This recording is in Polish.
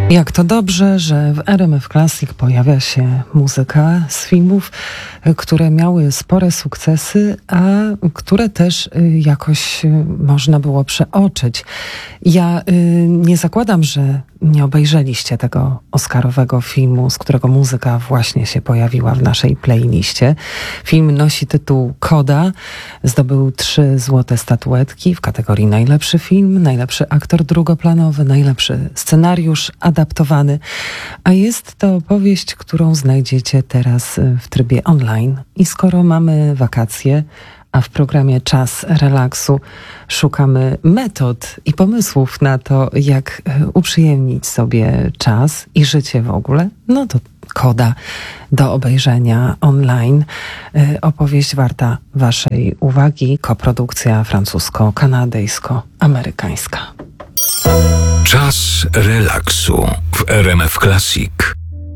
Jak to dobrze, że w RMF Classic pojawia się muzyka z filmów, które miały spore sukcesy, a które też jakoś można było przeoczyć. Ja nie zakładam, że nie obejrzeliście tego oscarowego filmu, z którego muzyka właśnie się pojawiła w naszej playliście. Film nosi tytuł Coda. Zdobył 3 złote statuetki w kategorii najlepszy film, najlepszy aktor drugoplanowy, najlepszy scenariusz adaptowany. A jest to powieść, którą znajdziecie teraz w trybie online. I skoro mamy wakacje, a w programie Czas Relaksu szukamy metod i pomysłów na to, jak uprzyjemnić sobie czas i życie w ogóle, no to Coda do obejrzenia online. Opowieść warta waszej uwagi. Koprodukcja francusko-kanadyjsko-amerykańska. Czas relaksu w RMF Classic.